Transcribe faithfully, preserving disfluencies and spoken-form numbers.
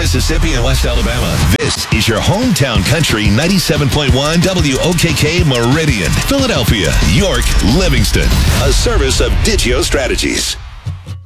Mississippi, and West Alabama. This is your hometown country ninety-seven point one W O K K Meridian, Philadelphia, York, Livingston. A service of Digio Strategies.